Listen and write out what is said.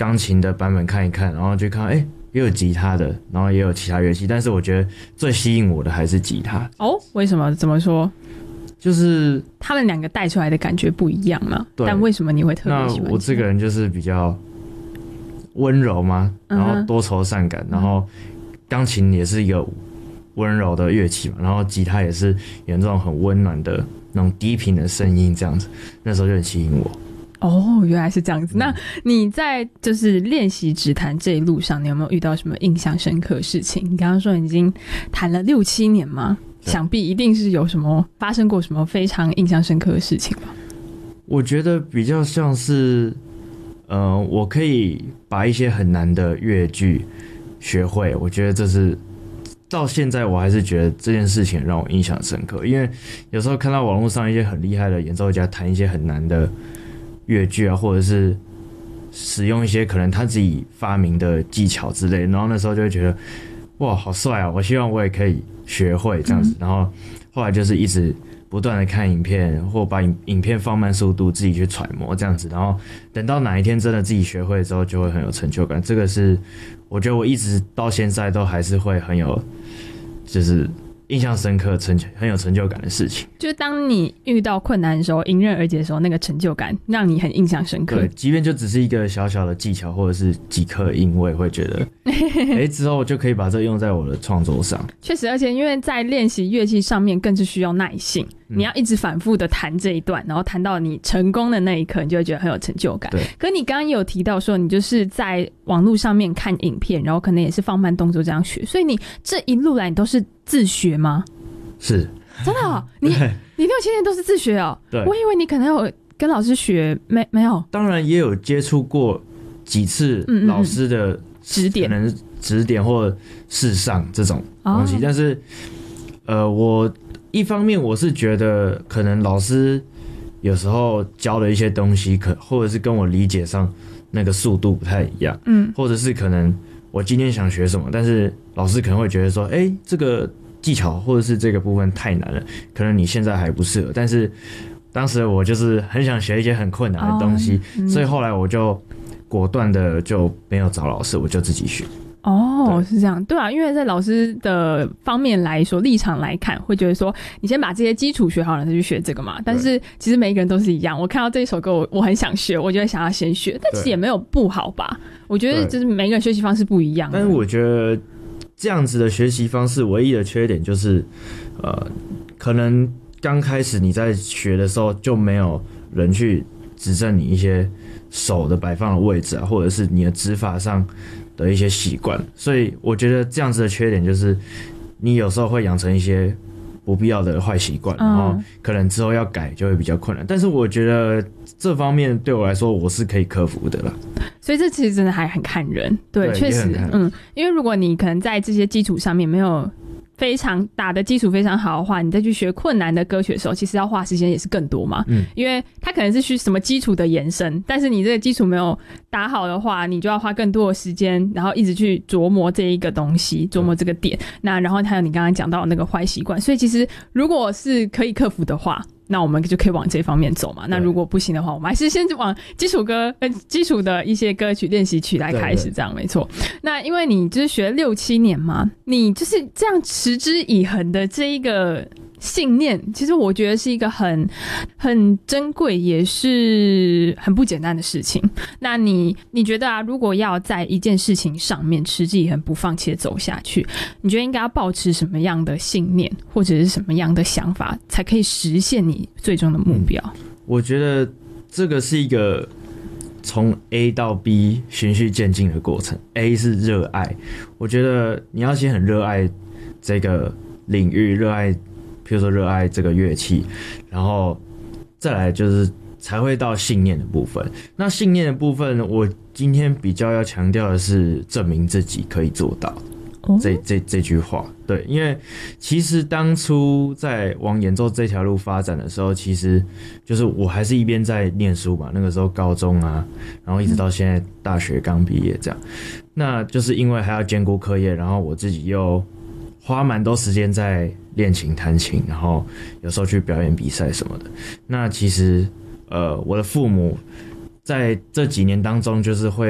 钢琴的版本看一看，然后就看也有吉他的，然后也有其他乐器，但是我觉得最吸引我的还是吉他。 哦，为什么？怎么说？就是他们两个带出来的感觉不一样嘛。但为什么你会特别喜欢？ 那我这个人就是比较温柔嘛，然后多愁善感，然后钢琴也是一个温柔的乐器嘛，然后吉他也是有这种很温暖的那种低频的声音，这样子，那时候就很吸引我。 哦，原来是这样子。那你在就是练习指弹这一路上，你有没有遇到什么印象深刻的事情？你刚刚说你已经弹了6-7年嘛，想必一定是有什么发生过什么非常印象深刻的事情吧？ 我觉得比较像是，我可以把一些很难的乐句学会，我觉得这是到现在我还是觉得这件事情让我印象深刻，因为有时候看到网络上一些很厉害的演奏家弹一些很难的乐句啊，或者是使用一些可能他自己发明的技巧之类，然后那时候就会觉得哇好帅啊，我希望我也可以学会这样子，然后后来就是一直不断的看影片，或把影片放慢速度自己去揣摩这样子，然后等到哪一天真的自己学会之后就会很有成就感。这个是我觉得我一直到现在都还是会很有就是印象深刻很有成就感的事情。 就是当你遇到困难的时候迎刃而解的时候，那个成就感让你很印象深刻。 对，即便就只是一个小小的技巧或者是几颗音，我也会觉得之后我就可以把这用在我的创作上。 确实，而且因为在练习乐器上面更是需要耐性，你要一直反复的弹这一段，然后弹到你成功的那一刻，你就会觉得很有成就感。 对。 可你刚刚也有提到说你就是在网络上面看影片，然后可能也是放慢动作这样学，所以你这一路来你都是自学吗？ 是。 真的哦？你6-7年都是自学哦？ 对。 我以为你可能有跟老师学，没有？ 当然也有接触过几次老师的指点， 可能指点或试上这种东西，但是我一方面我是觉得可能老师有时候教的一些东西或者是跟我理解上那个速度不太一样，或者是可能我今天想学什么，但是老师可能会觉得说这个技巧或者是这个部分太难了，可能你现在还不适合，但是当时我就是很想学一些很困难的东西，所以后来我就果断的就没有找老师，我就自己学。 哦，是这样。对啊，因为在老师的方面来说，立场来看会觉得说你先把这些基础学好了再去学这个嘛，但是其实每一个人都是一样，我看到这一首歌我很想学，我就会想要先学，但其实也没有不好吧，我觉得就是每个人学习方式不一样。 但是我觉得这样子的学习方式唯一的缺点就是可能刚开始你在学的时候就没有人去指正你一些手的摆放的位置啊，或者是你的指法上的一些习惯，所以我觉得这样子的缺点就是你有时候会养成一些不必要的坏习惯，然后可能之后要改就会比较困难，但是我觉得这方面对我来说我是可以克服的啦。 所以这其实真的还很看人。对，确实因为如果你可能在这些基础上面没有非常打的基础非常好的话，你再去学困难的歌曲的时候，其实要花时间也是更多嘛。因为它可能是需什么基础的延伸，但是你这个基础没有打好的话，你就要花更多的时间，然后一直去琢磨这一个东西，琢磨这个点。那然后还有你刚刚讲到的那个坏习惯，所以其实如果是可以克服的话，那我们就可以往这方面走嘛。那如果不行的话，我们还是先往基础的一些歌曲练习曲来开始，这样没错。那因为你就是学6-7年嘛，你就是这样持之以恒的这一个信念，其实我觉得是一个很珍贵也是很不简单的事情。那你觉得啊，如果要在一件事情上面持之以恒不放弃的走下去，你觉得应该要抱持什么样的信念或者是什么样的想法才可以实现你最终的目标？ 我觉得这个是一个从 A 到 B 循序渐进的过程。 A 是热爱，我觉得你要先很热爱这个领域，譬如说热爱这个乐器，然后再来就是才会到信念的部分。那信念的部分，我今天比较要强调的是证明自己可以做到这句话。对，因为其实当初在往演奏这条路发展的时候，其实就是我还是一边在念书嘛，那个时候高中啊，然后一直到现在大学刚毕业这样。那就是因为还要兼顾课业，然后我自己又花蛮多时间在练琴弹琴，然后有时候去表演比赛什么的。那其实我的父母在这几年当中就是会